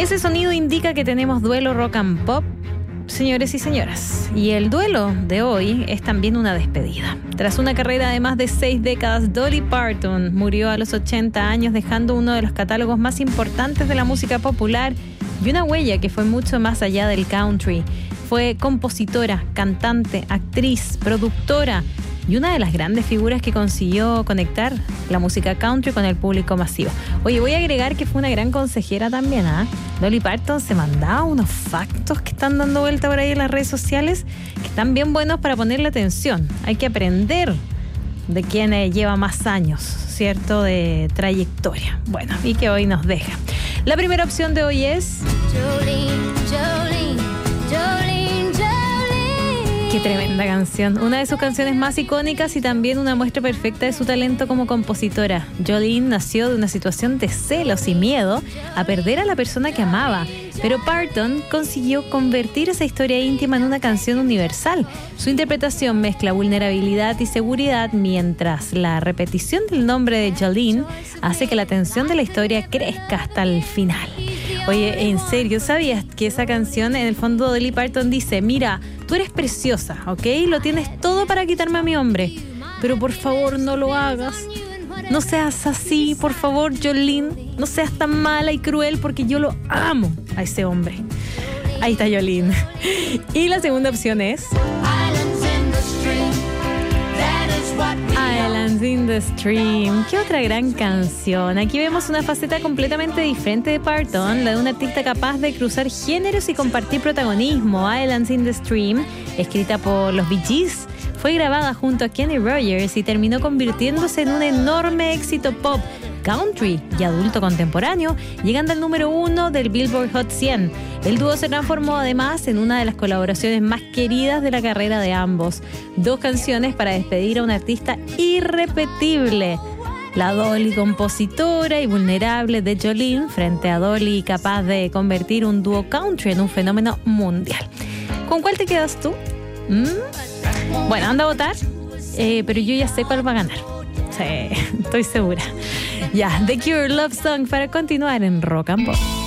Ese sonido indica que tenemos duelo rock and pop, señores y señoras. Y el duelo de hoy es también una despedida. Tras una carrera de más de 6 décadas, Dolly Parton murió a los 80 años, dejando uno de los catálogos más importantes de la música popular y una huella que fue mucho más allá del country. Fue compositora, cantante, actriz, productora y una de las grandes figuras que consiguió conectar la música country con el público masivo. Oye, voy a agregar que fue una gran consejera también, ¿ah? Dolly Parton se mandaba unos factos que están dando vuelta por ahí en las redes sociales que están bien buenos para ponerle atención. Hay que aprender de quien lleva más años, ¿cierto?, de trayectoria. Bueno, y que hoy nos deja. La primera opción de hoy es... Jolene, Jolene, Jolene. Qué tremenda canción. Una de sus canciones más icónicas y también una muestra perfecta de su talento como compositora. Jolene nació de una situación de celos y miedo a perder a la persona que amaba, pero Parton consiguió convertir esa historia íntima en una canción universal. Su interpretación mezcla vulnerabilidad y seguridad, mientras la repetición del nombre de Jolene hace que la tensión de la historia crezca hasta el final. Oye, en serio, ¿sabías que esa canción, en el fondo, Dolly Parton dice: mira, tú eres preciosa, ¿ok? Lo tienes todo para quitarme a mi hombre, pero por favor no lo hagas. No seas así, por favor, Jolene. No seas tan mala y cruel, porque yo lo amo a ese hombre. Ahí está Jolene. Y la segunda opción es... Islands in the Stream. ¿Qué otra gran canción? Aquí vemos una faceta completamente diferente de Parton, la de un artista capaz de cruzar géneros y compartir protagonismo. Islands in the Stream, escrita por los Bee Gees, fue grabada junto a Kenny Rogers y terminó convirtiéndose en un enorme éxito pop, country y adulto contemporáneo, llegando al número 1 del Billboard Hot 100. El dúo se transformó además en una de las colaboraciones más queridas de la carrera de ambos. 2 canciones para despedir a un artista irrepetible. La Dolly compositora y vulnerable de Jolene frente a Dolly capaz de convertir un dúo country en un fenómeno mundial. ¿Con cuál te quedas tú? Bueno, anda a votar, pero yo ya sé cuál va a ganar. Sí, estoy segura. Ya, The Cure, Love Song, para continuar en Rock and Pop.